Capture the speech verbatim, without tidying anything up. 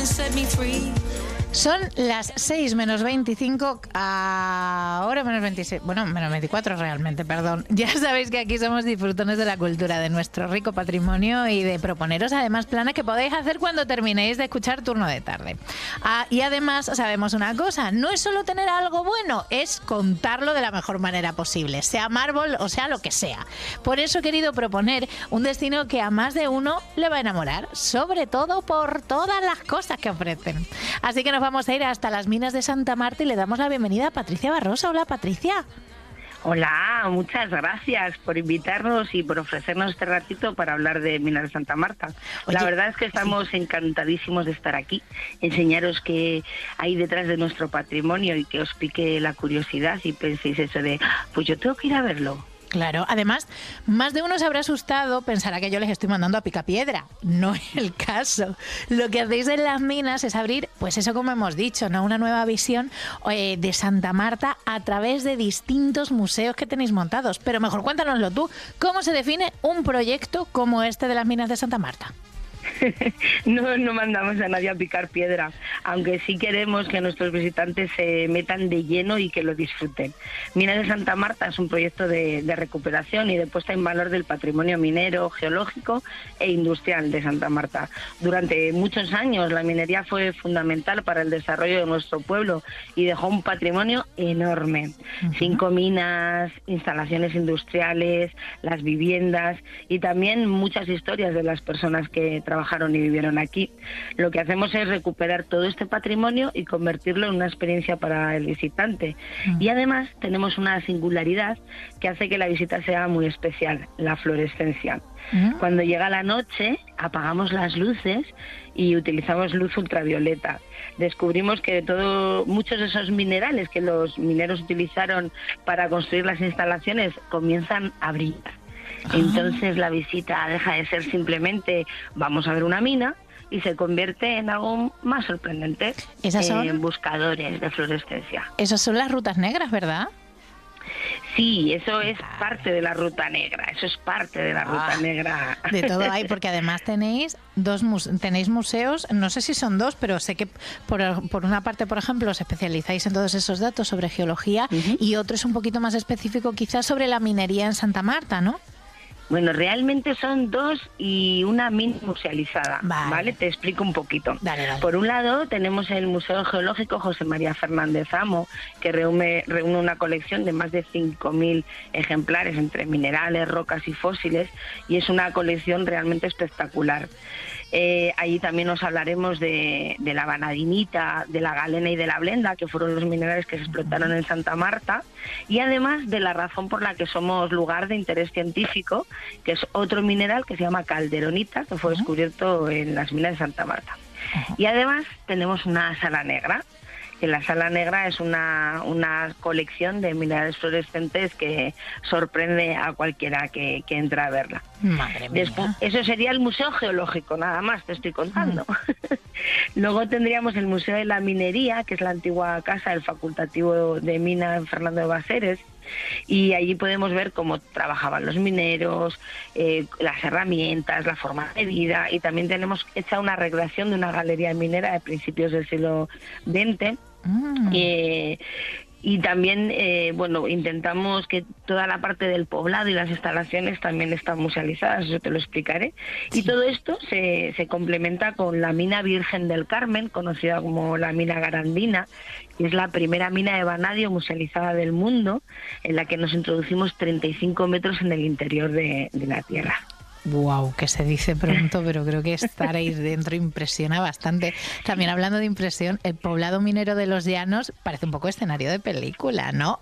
Son las seis menos veinticinco, ahora menos veintiséis, bueno, menos veinticuatro realmente, perdón. Ya sabéis que aquí somos disfrutones de la cultura, de nuestro rico patrimonio y de proponeros además planes que podéis hacer cuando terminéis de escuchar Turno de Tarde. Ah, y además sabemos una cosa, no es solo tener algo bueno, es contarlo de la mejor manera posible, sea mármol o sea lo que sea. Por eso he querido proponer un destino que a más de uno le va a enamorar, sobre todo por todas las cosas que ofrecen. Así que nos vamos a ir hasta las minas de Santa Marta y le damos la bienvenida a Patricia Barroso. Hola, Patricia. Hola, muchas gracias por invitarnos y por ofrecernos este ratito para hablar de Minas de Santa Marta. Oye, la verdad es que estamos sí. encantadísimos de estar aquí, enseñaros qué hay detrás de nuestro patrimonio y que os pique la curiosidad y penséis eso de, pues yo tengo que ir a verlo. Claro, además, más de uno se habrá asustado, pensará que yo les estoy mandando a Picapiedra. No es el caso. Lo que hacéis en las minas es abrir, pues eso como hemos dicho, ¿no? Una nueva visión eh, de Santa Marta a través de distintos museos que tenéis montados. Pero mejor cuéntanoslo tú, ¿cómo se define un proyecto como este de las minas de Santa Marta? No, no mandamos a nadie a picar piedra, aunque sí queremos que nuestros visitantes se metan de lleno y que lo disfruten. Minas de Santa Marta es un proyecto de, de recuperación y de puesta en valor del patrimonio minero, geológico e industrial de Santa Marta. Durante muchos años la minería fue fundamental para el desarrollo de nuestro pueblo y dejó un patrimonio enorme. Uh-huh. Cinco minas, instalaciones industriales, las viviendas y también muchas historias de las personas que trabajaron y vivieron aquí. Lo que hacemos es recuperar todo este patrimonio y convertirlo en una experiencia para el visitante. Mm. Y además tenemos una singularidad que hace que la visita sea muy especial, la fluorescencia. Mm. Cuando llega la noche, apagamos las luces y utilizamos luz ultravioleta. Descubrimos que todo, muchos de esos minerales que los mineros utilizaron para construir las instalaciones comienzan a brillar. Entonces la visita deja de ser simplemente vamos a ver una mina y se convierte en algo más sorprendente. ¿Esas son? En buscadores de fluorescencia. Esas son las rutas negras, ¿verdad? Sí, eso es parte de la ruta negra, eso es parte de la ruta ah, negra. De todo hay, porque además tenéis dos muse- tenéis museos, no sé si son dos, pero sé que por, por una parte, por ejemplo, os especializáis en todos esos datos sobre geología uh-huh. y otro es un poquito más específico quizás sobre la minería en Santa Marta, ¿no? Bueno, realmente son dos y una mina musealizada, vale. ¿vale? Te explico un poquito. Dale, dale. Por un lado, tenemos el Museo Geológico José María Fernández Amo, que reúne, reúne una colección de más de cinco mil ejemplares entre minerales, rocas y fósiles, y es una colección realmente espectacular. Eh, allí también os hablaremos de, de la vanadinita, de la galena y de la blenda, que fueron los minerales que se explotaron en Santa Marta, y además de la razón por la que somos lugar de interés científico, que es otro mineral que se llama calderonita, que fue descubierto en las minas de Santa Marta. Y además tenemos una sala negra, que la sala negra es una, una colección de minerales fluorescentes que sorprende a cualquiera que, que entra a verla. Madre mía. Después, eso sería el Museo Geológico, nada más, te estoy contando. Mm. Luego tendríamos el Museo de la Minería, que es la antigua casa del facultativo de mina en Fernando de Baseres, y allí podemos ver cómo trabajaban los mineros, eh, las herramientas, la forma de vida, y también tenemos hecha una recreación de una galería minera de principios del siglo veinte. Mm. Eh, y también, eh, bueno, intentamos que toda la parte del poblado y las instalaciones también están musealizadas, eso te lo explicaré. Sí. Y todo esto se, se complementa con la mina Virgen del Carmen, conocida como la mina Garandina, que es la primera mina de vanadio musealizada del mundo, en la que nos introducimos treinta y cinco metros en el interior de, de la Tierra. Wow, que se dice pronto, pero creo que estar ahí dentro impresiona bastante. También hablando de impresión, el poblado minero de Los Llanos parece un poco escenario de película, ¿no?